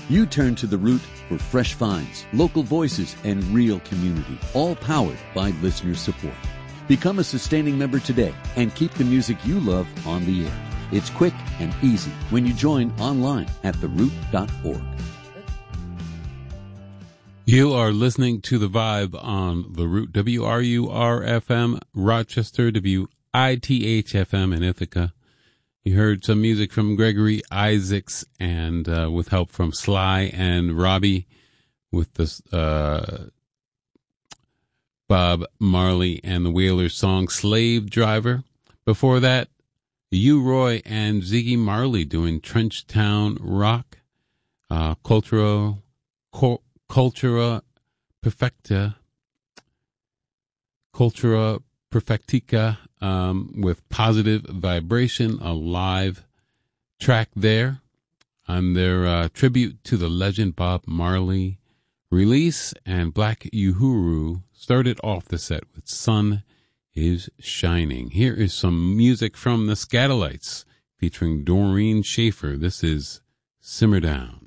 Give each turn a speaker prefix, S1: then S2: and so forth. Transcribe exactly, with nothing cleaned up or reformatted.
S1: You turn to The Root for fresh finds, local voices, and real community, all powered by listener support. Become a sustaining member today and keep the music you love on the air. It's quick and easy when you join online at the root dot org.
S2: You are listening to The Vibe on The Root, W R U R F M, Rochester, W I T H F M in Ithaca. You heard some music from Gregory Isaacs and uh, with help from Sly and Robbie with the uh, Bob Marley and the Wailers song Slave Driver. Before that, U. Roy and Ziggy Marley doing Trenchtown Rock, uh, Cultura, Cultura Perfecta, Cultura Perfectica, um, with Positive Vibration, a live track there on their uh, tribute to the legend Bob Marley release. And Black Uhuru started off the set with Sun is Shining. Here is some music from the Skatalites featuring Doreen Schaefer. This is Simmer Down.